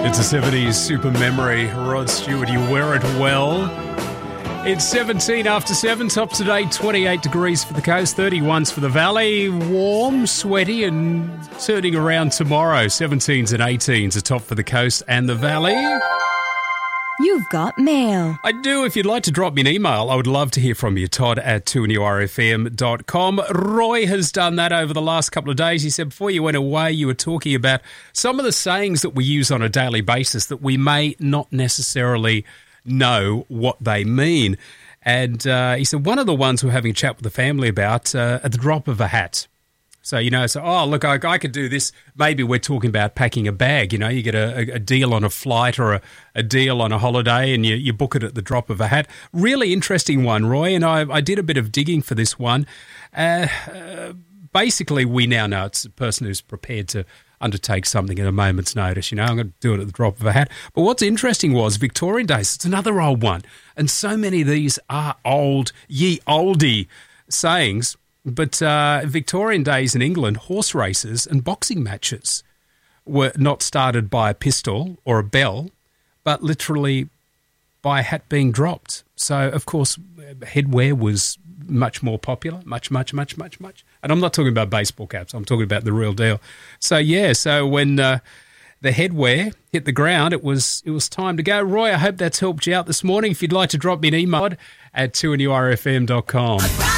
It's a 70s super memory. Rod Stewart, you wear it well. It's 17 after 7, top today, 28 degrees for the coast, 31s for the valley. Warm, sweaty and turning around tomorrow. 17s and 18s are top for the coast and the valley. You've got mail. I do. If you'd like to drop me an email, I would love to hear from you. Todd at 2NURFM.com. Roy has done that over the last couple of days. He said before you went away, you were talking about some of the sayings that we use on a daily basis that we may not necessarily know what they mean. And he said one of the ones we're having a chat with the family about at the drop of a hat. So, oh, look, I could do this. Maybe we're talking about packing a bag. You get a deal on a flight or a deal on a holiday and you book it at the drop of a hat. Really interesting one, Roy, and I did a bit of digging for this one. Basically, we now know it's a person who's prepared to undertake something at a moment's notice. I'm going to do it at the drop of a hat. But what's interesting was Victorian days. It's another old one. And so many of these are old, ye oldie sayings. But Victorian days in England, horse races and boxing matches were not started by a pistol or a bell, but literally by a hat being dropped. So, of course, headwear was much more popular, much. And I'm not talking about baseball caps. I'm talking about the real deal. So, so when the headwear hit the ground, it was time to go. Roy, I hope that's helped you out this morning. If you'd like to drop me an email at 2NURFM.com.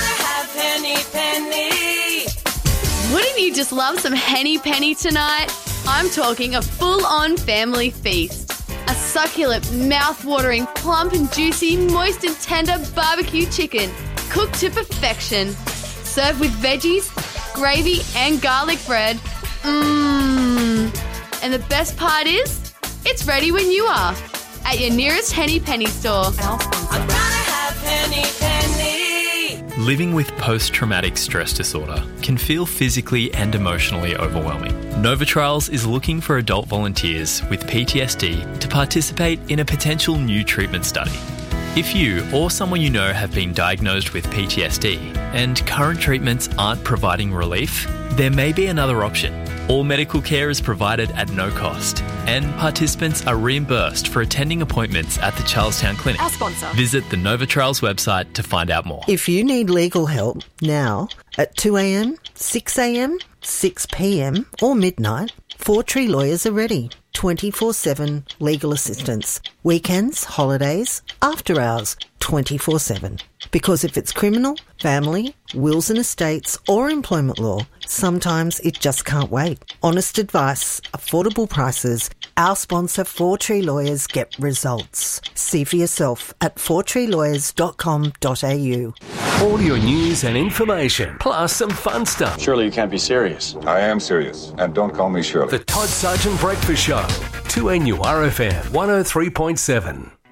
Wouldn't you just love some Henny Penny tonight? I'm talking a full-on family feast. A succulent, mouth-watering, plump and juicy, moist and tender barbecue chicken, cooked to perfection. Served with veggies, gravy and garlic bread. And the best part is, it's ready when you are. At your nearest Henny Penny store. I'd rather have Henny Penny. Living with post-traumatic stress disorder can feel physically and emotionally overwhelming. Nova Trials is looking for adult volunteers with PTSD to participate in a potential new treatment study. If you or someone you know have been diagnosed with PTSD and current treatments aren't providing relief, there may be another option. All medical care is provided at no cost, and participants are reimbursed for attending appointments at the Charlestown Clinic. Our sponsor. Visit the Nova Trials website to find out more. If you need legal help now at 2 a.m, 6 a.m, 6 p.m. or midnight, Four Tree Lawyers are ready. 24/7 legal assistance. Weekends, holidays, after hours, 24/7. Because if it's criminal, family, wills and estates or employment law, sometimes it just can't wait. Honest advice, affordable prices. Our sponsor, Four Tree Lawyers, get results. See for yourself at fourtreelawyers.com.au. All your news and information, plus some fun stuff. Surely you can't be serious. I am serious, and don't call me Shirley. The Todd Sargent Breakfast Show, 2NURFM 103.7.